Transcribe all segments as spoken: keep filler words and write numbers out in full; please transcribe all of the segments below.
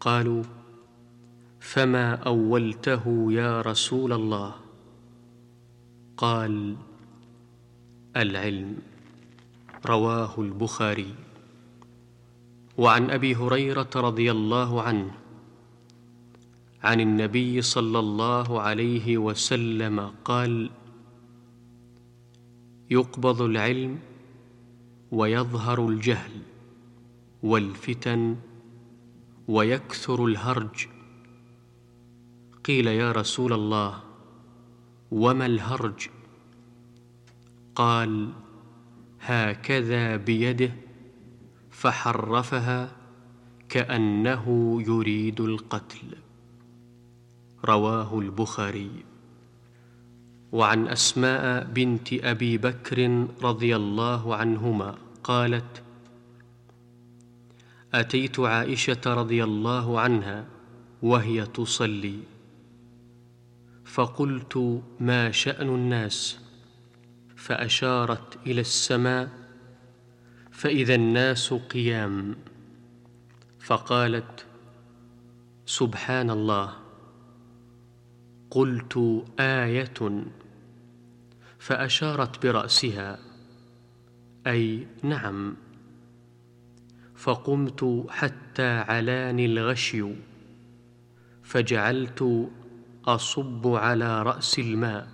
قالوا: فما أولته يا رسول الله؟ قال: العلم. رواه البخاري. وعن أبي هريرة رضي الله عنه عن النبي صلى الله عليه وسلم قال: يقبض العلم ويظهر الجهل والفتن ويكثر الهرج. قيل: يا رسول الله، وما الهرج؟ قال: هكذا بيده فحرفها كأنه يريد القتل. رواه البخاري. وعن أسماء بنت أبي بكر رضي الله عنهما قالت: أتيت عائشة رضي الله عنها وهي تصلي، فقلت: ما شأن الناس؟ فأشارت إلى السماء فإذا الناس قيام، فقالت: سبحان الله. قلت: آية؟ فأشارت برأسها أي نعم. فقمت حتى علاني الغشي، فجعلت أصب على رأس الماء،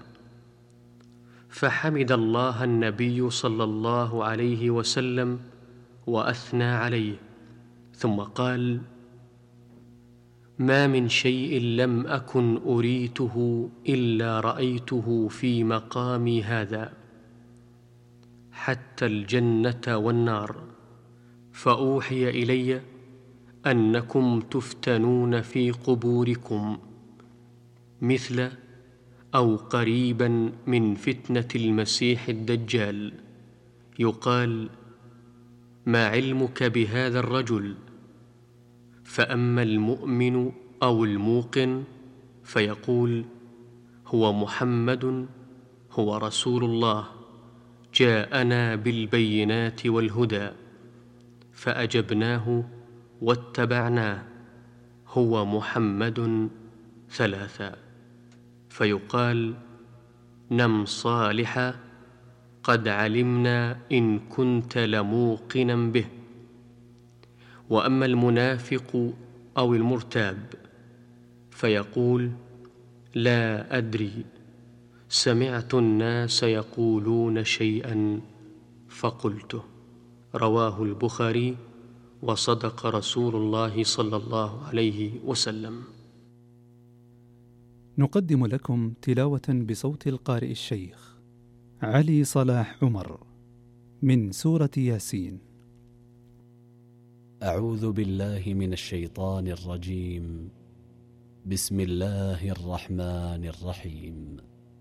فحمد الله النبي صلى الله عليه وسلم وأثنى عليه، ثم قال: ما من شيء لم أكن أريته إلا رأيته في مقامي هذا، حتى الجنة والنار. فأوحي إلي أنكم تفتنون في قبوركم مثل أو قريبا من فتنة المسيح الدجال. يقال: ما علمك بهذا الرجل؟ فأما المؤمن أو الموقن فيقول: هو محمد، هو رسول الله، جاءنا بالبينات والهدى، فأجبناه واتبعناه، هو محمد ثلاثا. فيقال: نم صالحا، قد علمنا إن كنت لموقنا به. وأما المنافق أو المرتاب فيقول: لا أدري، سمعت الناس يقولون شيئا فقلته. رواه البخاري. وصدق رسول الله صلى الله عليه وسلم. نقدم لكم تلاوة بصوت القارئ الشيخ علي صلاح عمر من سورة ياسين. أعوذ بالله من الشيطان الرجيم. بسم الله الرحمن الرحيم.